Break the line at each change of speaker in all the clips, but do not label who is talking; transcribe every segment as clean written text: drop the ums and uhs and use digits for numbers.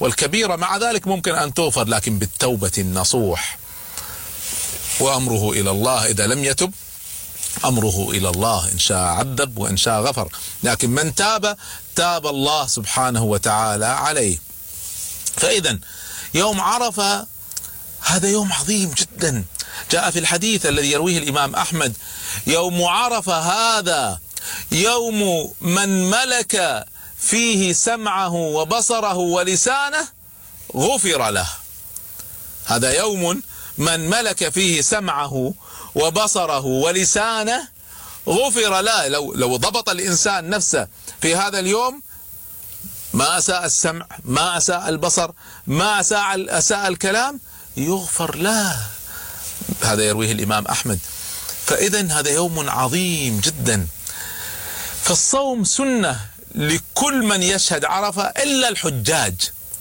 والكبيرة مع ذلك ممكن أن تغفر، لكن بالتوبة النصوح، وأمره إلى الله. إذا لم يتب أمره إلى الله، إن شاء عذب وإن شاء غفر، لكن من تاب تاب الله سبحانه وتعالى عليه. فإذا يوم عرفة هذا يوم عظيم جدا. جاء في الحديث الذي يرويه الإمام أحمد: يوم عرفة هذا يوم من ملك فيه سمعه وبصره ولسانه غفر له. هذا يوم من ملك فيه سمعه وبصره ولسانه غفر له. لو ضبط الإنسان نفسه في هذا اليوم، ما أساء السمع، ما أساء البصر، ما أساء الكلام، يغفر له. هذا يرويه الإمام أحمد. فإذن هذا يوم عظيم جدا. فالصوم سنة لكل من يشهد عرفة إلا الحجاج،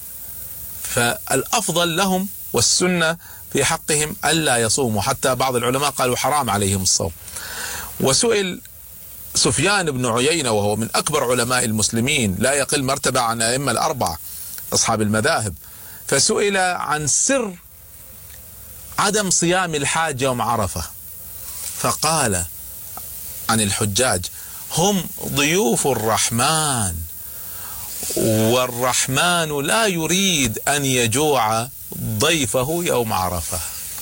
فالأفضل لهم والسنة في حقهم ألا يصوموا، حتى بعض العلماء قالوا حرام عليهم الصوم. وسئل سفيان بن عيينة وهو من أكبر علماء المسلمين، لا يقل مرتبة عن الأئمة الأربعة أصحاب المذاهب، فسئل عن سر عدم صيام الحاج يوم عرفة، فقال عن الحجاج: هم ضيوف الرحمن، والرحمن لا يريد أن يجوع ضيفه يوم عرفة.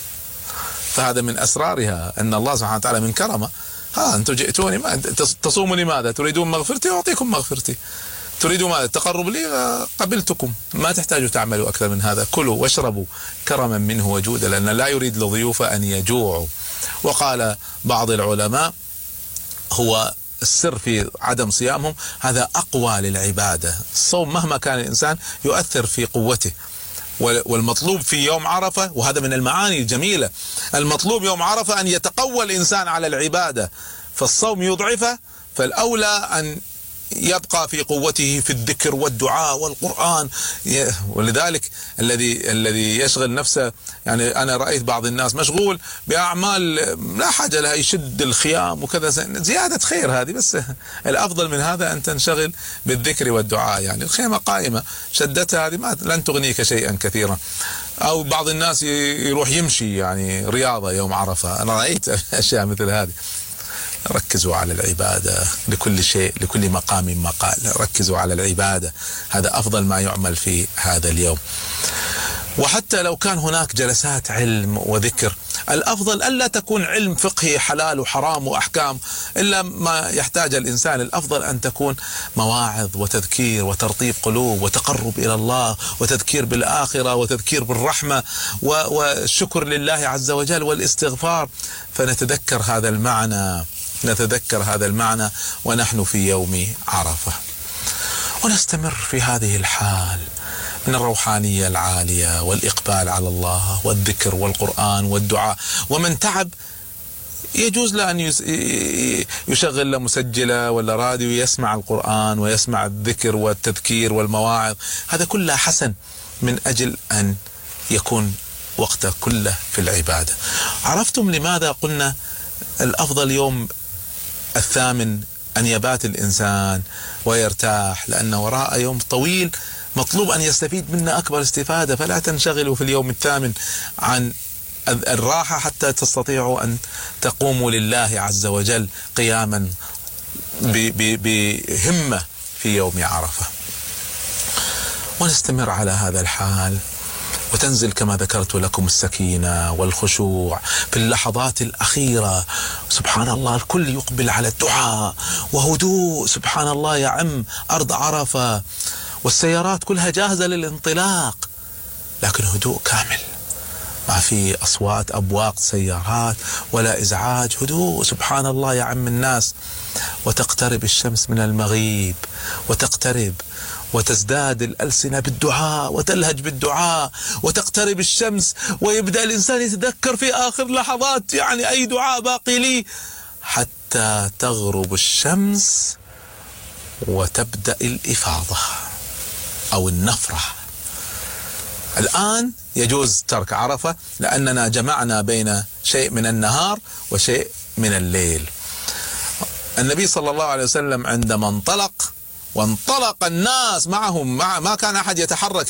فهذا من أسرارها، أن الله سبحانه وتعالى من كرمه: أنتم جئتوني ما تصوموا لماذا؟ تريدون مغفرتي أعطيكم مغفرتي، تريدوا ماذا؟ تقرب لي قبلتكم، ما تحتاجوا تعملوا أكثر من هذا، كلوا واشربوا كرما منه وجودا، لأن لا يريد لضيوف أن يجوعوا. وقال بعض العلماء: هو السر في عدم صيامهم هذا أقوى للعبادة. الصوم مهما كان الإنسان يؤثر في قوته، والمطلوب في يوم عرفة، وهذا من المعاني الجميلة، المطلوب يوم عرفة أن يتقوى الإنسان على العبادة، فالصوم يضعفه، فالأولى أن يبقى في قوته في الذكر والدعاء والقرآن. ولذلك الذي يشغل نفسه، يعني أنا رأيت بعض الناس مشغول بأعمال لا حاجة لها، يشد الخيام وكذا، زيادة خير هذه، بس الأفضل من هذا أن تنشغل بالذكر والدعاء. يعني الخيمة قائمة، شدتها هذه لن تغنيك شيئا كثيرا. أو بعض الناس يروح يمشي يعني رياضة يوم عرفة، أنا رأيت أشياء مثل هذه. ركزوا على العبادة، لكل شيء لكل مقام مقال، ركزوا على العبادة، هذا أفضل ما يعمل في هذا اليوم. وحتى لو كان هناك جلسات علم وذكر، الأفضل ألا تكون علم فقهي حلال وحرام وأحكام إلا ما يحتاج الإنسان، الأفضل أن تكون مواعظ وتذكير وترطيب قلوب وتقرب إلى الله وتذكير بالآخرة وتذكير بالرحمة والشكر لله عز وجل والاستغفار. فنتذكر هذا المعنى، نتذكر هذا المعنى ونحن في يوم عرفة، ونستمر في هذه الحال من الروحانية العالية والإقبال على الله والذكر والقرآن والدعاء. ومن تعب يجوز له أن يشغل له مسجلة ولا راديو، يسمع القرآن ويسمع الذكر والتذكير والمواعظ، هذا كله حسن من أجل أن يكون وقته كله في العبادة. عرفتم لماذا قلنا الأفضل يوم الثامن أن يبات الإنسان ويرتاح؟ لأن وراء يوم طويل مطلوب أن يستفيد منه أكبر استفادة، فلا تنشغلوا في اليوم الثامن عن الراحة حتى تستطيعوا أن تقوموا لله عز وجل قياما بهمة في يوم عرفة. ونستمر على هذا الحال، وتنزل كما ذكرت لكم السكينة والخشوع في اللحظات الأخيرة. سبحان الله، الكل يقبل على الدعاء وهدوء، سبحان الله، يعم أرض عرفة، والسيارات كلها جاهزة للانطلاق، لكن هدوء كامل، ما في أصوات أبواق سيارات ولا إزعاج، هدوء سبحان الله يعم الناس. وتقترب الشمس من المغيب، وتقترب وتزداد الألسنة بالدعاء وتلهج بالدعاء، وتقترب الشمس ويبدأ الإنسان يتذكر في آخر لحظات يعني أي دعاء باقي لي، حتى تغرب الشمس وتبدأ الإفاضة أو النفرة. الآن يجوز ترك عرفة لأننا جمعنا بين شيء من النهار وشيء من الليل. النبي صلى الله عليه وسلم عندما انطلق وانطلق الناس معهم، ما كان أحد يتحرك